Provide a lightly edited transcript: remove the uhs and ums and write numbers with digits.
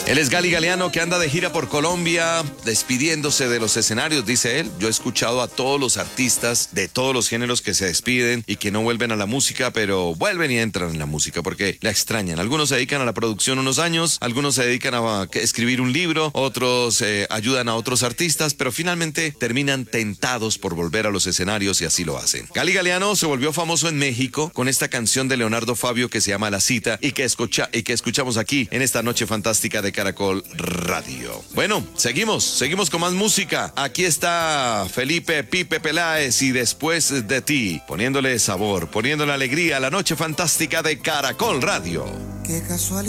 Él es Gali Galeano, que anda de gira por Colombia, despidiéndose de los escenarios, dice él. Yo he escuchado a todos los artistas de todos los géneros que se despiden y que no vuelven a la música, pero vuelven y entran en la música porque la extrañan. Algunos se dedican a la producción unos años, algunos se dedican a escribir un libro, otros ayudan a otros artistas, pero finalmente terminan tentados por volver a los escenarios y así lo hacen. Gali Galeano se volvió famoso en México con esta canción de Leonardo Fabio que se llama La Cita y que escuchamos aquí en esta noche fantástica de Caracol Radio. Bueno, seguimos con más música. Aquí está Felipe Pipe Peláez y Después de ti, poniéndole sabor, poniéndole alegría a la noche fantástica de Caracol Radio. Qué casualidad.